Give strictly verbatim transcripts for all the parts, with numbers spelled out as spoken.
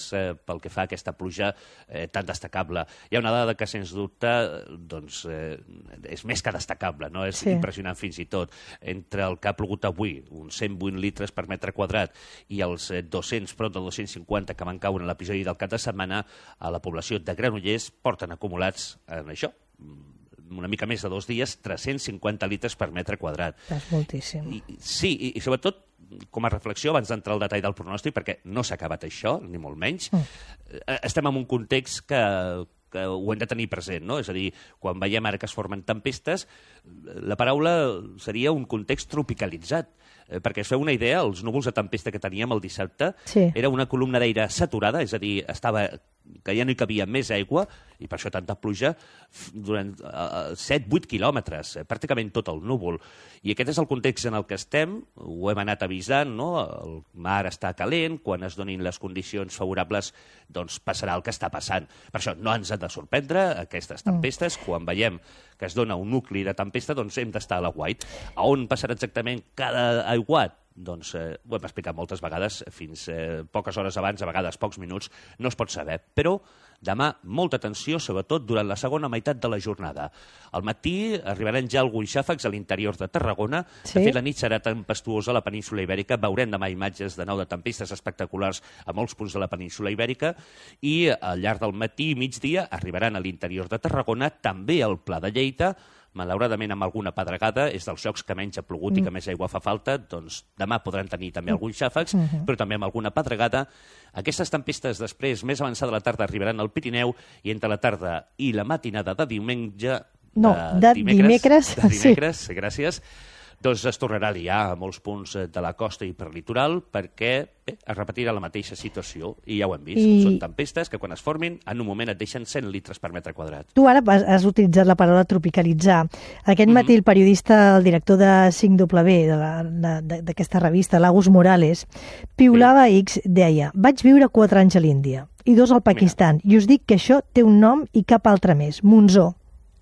eh, pel que fa a aquesta pluja eh, tan destacable. Hi ha una dada que, sens dubte, doncs, eh, és més que destacable, no? És sí. impressionant fins i tot. Entre el que ha plogut avui, uns cent vuit litres per metre quadrat, i els eh, dos-cents, prop de dos-cents cinquanta que van caure en l'episodi del cap de setmana, a la població de Granollers porten acumulats en això, una mica més de dos dies, tres-cents cinquanta litres per metre quadrat. És moltíssim. I, sí, i, i sobretot, com a reflexió, abans d'entrar al detall del pronòstic, perquè no s'ha acabat això, ni molt menys, mm. estem en un context que, que ho hem de tenir present, no? És a dir, quan veiem ara que es formen tempestes, la paraula seria un context tropicalitzat, eh, perquè es feu una idea, els núvols de tempesta que teníem el dissabte sí. era una columna d'aire saturada, és a dir, estava que ja no hi cabia més aigua, i per això tanta pluja, durant uh, set vuit quilòmetres, eh, pràcticament tot el núvol. I aquest és el context en el que estem, ho hem anat avisant, no? El mar està calent, quan es donin les condicions favorables, doncs passarà el que està passant. Per això no ens ha de sorprendre aquestes tempestes, mm. quan veiem que es dona un nucli de tempesta, doncs hem d'estar a l'aguait. A on passarà exactament cada aiguat? Doncs eh, ho hem explicat moltes vegades, fins eh, poques hores abans, a vegades pocs minuts, no es pot saber. Però demà molta atenció, sobretot durant la segona meitat de la jornada. Al matí arribaran ja alguns xàfecs a l'interior de Tarragona. Sí? De fet, la nit serà tempestuosa a la península Ibèrica. Veurem demà imatges de nou de tempestes espectaculars a molts punts de la península Ibèrica. I al llarg del matí i migdia arribaran a l'interior de Tarragona, també al Pla de Lleida, malauradament amb alguna pedregada, és dels llocs que menys ha plogut mm. i que més aigua fa falta, doncs demà podran tenir també alguns xàfecs, mm -hmm. però també amb alguna pedregada. Aquestes tempestes després, més avançada la tarda, arribaran al Pirineu, i entre la tarda i la matinada de diumenge... No, de, de dimecres. De dimecres, sí. Gràcies. Doncs es tornarà a liar a molts punts de la costa i per litoral, perquè bé, es repetirà la mateixa situació, i ja ho hem vist. I... Són tempestes que quan es formin, en un moment et deixen cent litres per metre quadrat. Tu ara has utilitzat la paraula tropicalitzar. Aquest matí mm-hmm. el periodista, el director de cinc W, d'aquesta revista, l'Agus Morales, piulava sí. X, deia: vaig viure quatre anys a l'Índia i dos al Pakistan, Mira. i us dic que això té un nom i cap altre més, monzó.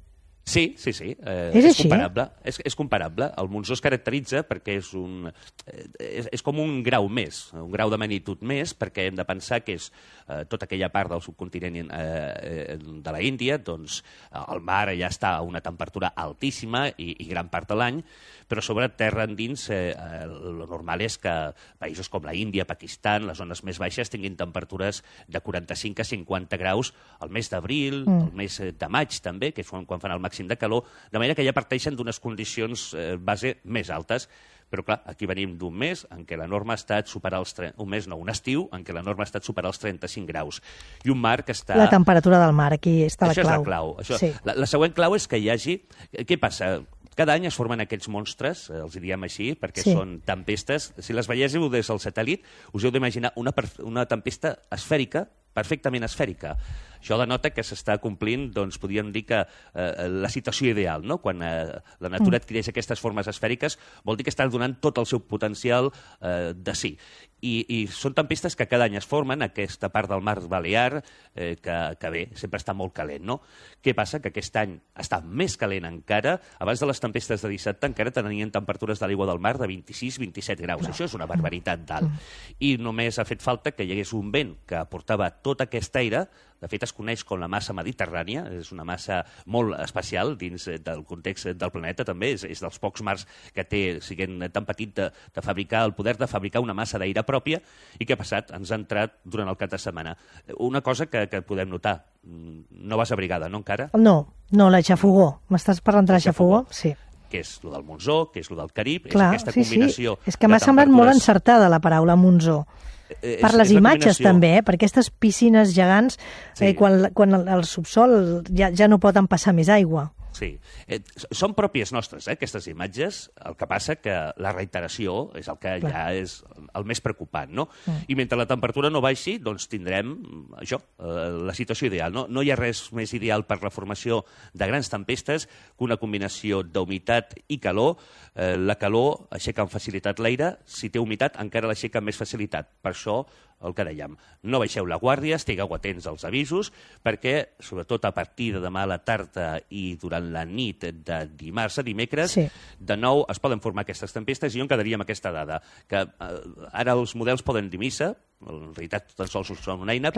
Sí, sí, sí. Eh, és, és així? comparable. És, és comparable. El monzó es caracteritza perquè és un... És, és com un grau més, un grau de magnitud més, perquè hem de pensar que és eh, tota aquella part del subcontinent eh, de la Índia, doncs el mar ja està a una temperatura altíssima i, i gran part de l'any, però sobre terra endins eh, el normal és que països com la Índia, Pakistan, les zones més baixes, tinguin temperatures de quaranta-cinc a cinquanta graus al mes d'abril, mm. al mes de maig també, que és quan, quan fan el màxim de calor, de manera que ja parteixen d'unes condicions eh, base més altes. Però, clar, aquí venim d'un mes en què la norma ha estat superar els... Un mes, no, un estiu, en què la norma ha estat superar els trenta-cinc graus. I un mar que està... La temperatura del mar, aquí està la Això clau. és la clau. Això... Sí. La, la següent clau és que hi hagi... Què passa? Cada any es formen aquests monstres, els diem així, perquè sí. són tempestes. Si les veiéssiu des del satèl·lit, us heu d'imaginar una, una tempesta esfèrica, perfectament esfèrica. Això denota que s'està complint, doncs, podríem dir que eh, la situació ideal, no? Quan eh, la natura adquireix aquestes formes esfèriques, vol dir que està donant tot el seu potencial eh, de si. I, I són tempestes que cada any es formen, aquesta part del mar Balear, eh, que, que bé, sempre està molt calent, no? Què passa? Que aquest any està més calent encara. Abans de les tempestes de dissabte encara tenien temperatures de l'aigua del mar de vint-i-sis a vint-i-set graus. No. Això és una barbaritat dalt. Mm. I només ha fet falta que hi hagués un vent que aportava tot aquest aire. De fet, es coneix com la massa mediterrània, és una massa molt especial dins del context del planeta, també, és, és dels pocs mars que té, siguent tan petit, de, de fabricar, el poder de fabricar una massa d'aire pròpia. I què ha passat? Ens ha entrat durant el cap de setmana. Una cosa que, que podem notar, no vas abrigada, no, encara? No, no, la xafogó. M'estàs parlant de la xafogó? Sí. Que és lo del monzó, que és lo del Carib, Clar, és aquesta sí, combinació... Sí. És que m'ha semblat molt encertada la paraula monzó. Eh, per és, les és imatges també, eh? Per aquestes piscines gegants, sí. eh, quan, quan el, el subsol ja, ja no poden passar més aigua. Sí. Eh, són pròpies nostres, eh, aquestes imatges. El que passa que la reiteració és el que Clar. ja és el més preocupant, no? Mm. I mentre la temperatura no baixi, doncs tindrem això, eh, la situació ideal. No? no hi ha res més ideal per la formació de grans tempestes que una combinació d'humitat i calor. Eh, la calor aixeca amb facilitat l'aire, si té humitat encara l'aixeca amb més facilitat. Per això el que dèiem, no baixeu la guàrdia, estigueu atents als avisos, perquè, sobretot a partir de demà a la tarda i durant la nit de dimarts a dimecres, sí. de nou es poden formar aquestes tempestes, i jo em quedaria amb aquesta dada, que eh, ara els models poden dir missa, en realitat tan sols són una eina,